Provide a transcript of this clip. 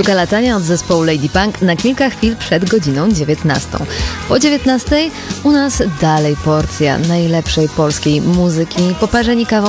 Sztuka latania od zespołu Lady Punk na kilka chwil przed godziną 19. Po 19 u nas dalej porcja najlepszej polskiej muzyki, poparzeni kawą